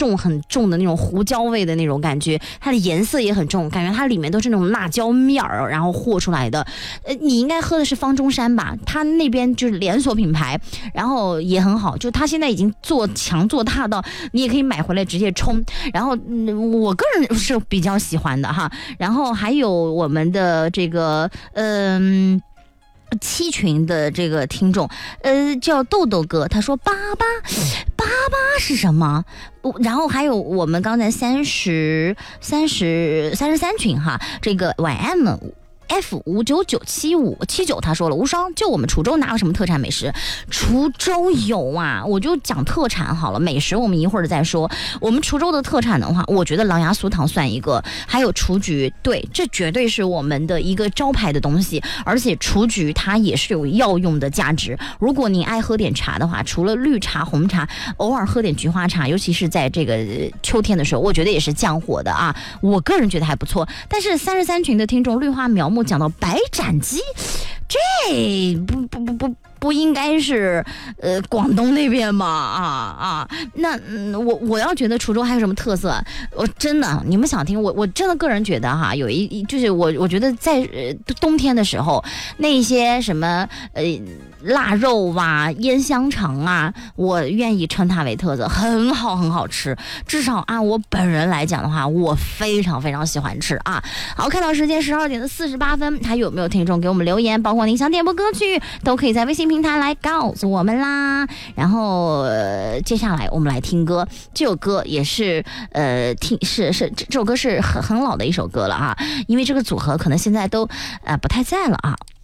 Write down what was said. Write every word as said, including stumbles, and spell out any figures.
重很重的那种胡椒味的那种感觉，它的颜色也很重，感觉它里面都是那种辣椒面儿，然后和出来的。呃，你应该喝的是方中山吧？它那边就是连锁品牌，然后也很好，就它现在已经做强做大到你也可以买回来直接冲。然后，嗯，我个人是比较喜欢的哈。然后还有我们的这个，嗯。七群的这个听众，呃，叫豆豆哥，他说八八八八是什么？然后还有我们刚才三十三十三十三群哈，这个 Y M F 五九九七五七九，他说了，无双，就我们滁州哪有什么特产美食？滁州有啊，我就讲特产好了，美食我们一会儿再说。我们滁州的特产的话，我觉得狼牙酥糖算一个，还有雏菊，对，这绝对是我们的一个招牌的东西。而且雏菊它也是有药用的价值。如果你爱喝点茶的话，除了绿茶、红茶，偶尔喝点菊花茶，尤其是在这个秋天的时候，我觉得也是降火的啊。我个人觉得还不错。但是三十三群的听众绿花苗木讲到白斩鸡，这不不不不不应该是呃广东那边吗？啊啊，那、嗯、我我要觉得滁州还有什么特色？我真的，你们想听？我我真的个人觉得哈，有一就是我我觉得在、呃、冬天的时候，那些什么呃腊肉啊、腌香肠啊，我愿意称它为特色，很好很好吃。至少按我本人来讲的话，我非常非常喜欢吃啊。好，看到时间十二点的四十八分，还有没有听众给我们留言？包括您想点播歌曲，都可以在微信平台来告诉我们啦。然后、呃、接下来我们来听歌，这首歌也是呃听是是这首歌是很很老的一首歌了啊，因为这个组合可能现在都呃不太在了啊。